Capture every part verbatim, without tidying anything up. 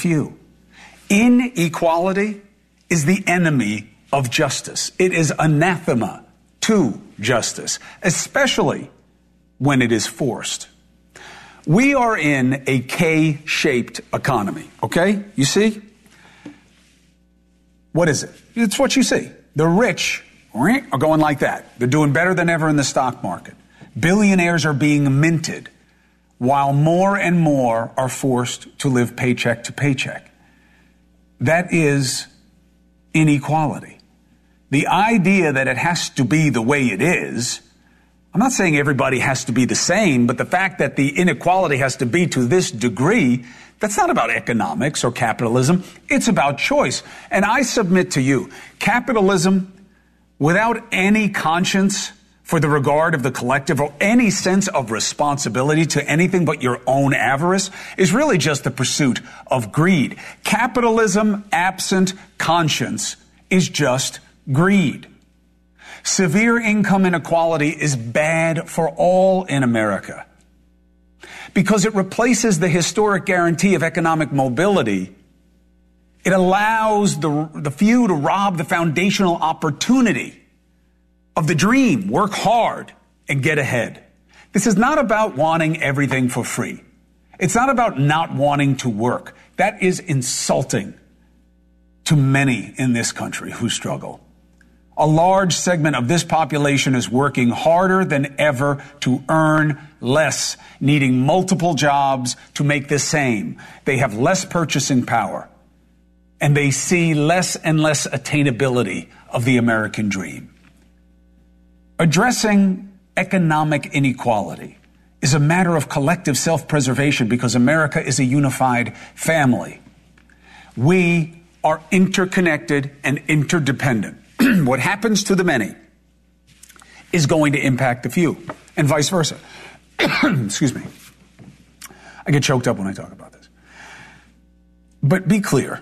few. Inequality is the enemy of justice. It is anathema to justice, especially when it is forced. We are in a K-shaped economy, okay? You see? What is it? It's what you see. The rich are going like that. They're doing better than ever in the stock market. Billionaires are being minted, while more and more are forced to live paycheck to paycheck. That is inequality. The idea that it has to be the way it is, I'm not saying everybody has to be the same, but the fact that the inequality has to be to this degree, that's not about economics or capitalism. It's about choice. And I submit to you, capitalism without any conscience for the regard of the collective or any sense of responsibility to anything but your own avarice is really just the pursuit of greed. Capitalism absent conscience is just greed. Severe income inequality is bad for all in America because it replaces the historic guarantee of economic mobility. It allows the, the few to rob the foundational opportunity of the dream, work hard, and get ahead. This is not about wanting everything for free. It's not about not wanting to work. That is insulting to many in this country who struggle. A large segment of this population is working harder than ever to earn less, needing multiple jobs to make the same. They have less purchasing power, and they see less and less attainability of the American dream. Addressing economic inequality is a matter of collective self-preservation because America is a unified family. We are interconnected and interdependent. What happens to the many is going to impact the few, and vice versa. Excuse me. I get choked up when I talk about this. But be clear.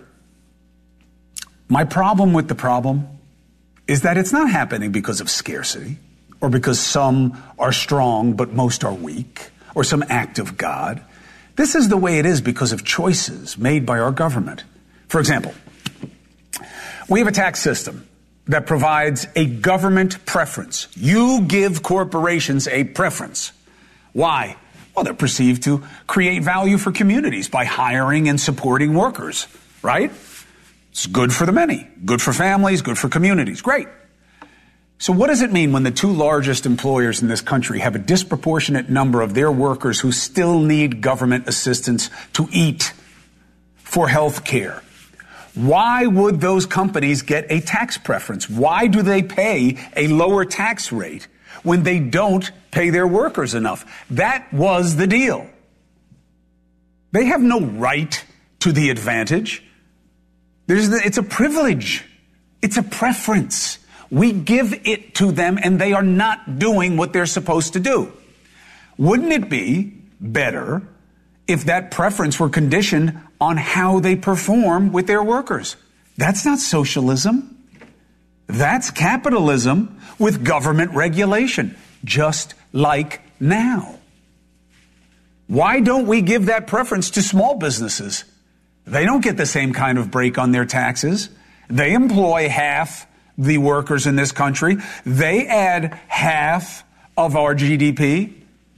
My problem with the problem is that it's not happening because of scarcity, or because some are strong but most are weak, or some act of God. This is the way it is because of choices made by our government. For example, we have a tax system that provides a government preference. You give corporations a preference. Why? Well, they're perceived to create value for communities by hiring and supporting workers, right? It's good for the many, good for families, good for communities. Great. So what does it mean when the two largest employers in this country have a disproportionate number of their workers who still need government assistance to eat, for health care? Why would those companies get a tax preference? Why do they pay a lower tax rate when they don't pay their workers enough? That was the deal. They have no right to the advantage. There's the, it's a privilege. It's a preference. We give it to them, and they are not doing what they're supposed to do. Wouldn't it be better if that preference were conditioned on how they perform with their workers? That's not socialism. That's capitalism with government regulation, just like now. Why don't we give that preference to small businesses? They don't get the same kind of break on their taxes. They employ half the workers in this country. They add half of our G D P.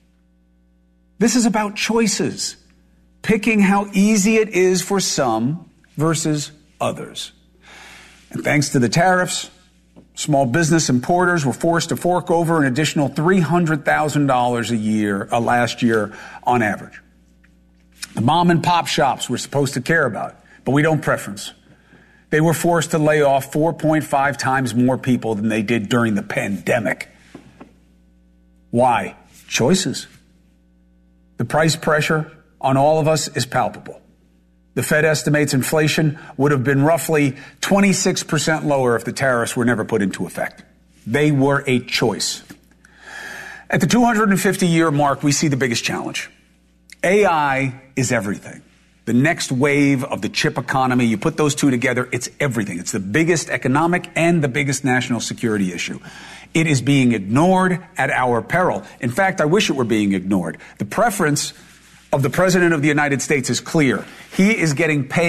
This is about choices, picking how easy it is for some versus others. And thanks to the tariffs, small business importers were forced to fork over an additional three hundred thousand dollars a year, uh, last year on average. The mom and pop shops we're supposed to care about, but we don't preference. They were forced to lay off four point five times more people than they did during the pandemic. Why? Choices. The price pressure on all of us is palpable. The Fed estimates inflation would have been roughly twenty-six percent lower if the tariffs were never put into effect. They were a choice. At the two hundred fifty year mark, we see the biggest challenge. A I is everything. The next wave of the chip economy, you put those two together, it's everything. It's the biggest economic and the biggest national security issue. It is being ignored at our peril. In fact, I wish it were being ignored. The preference of the President of the United States is clear. He is getting paid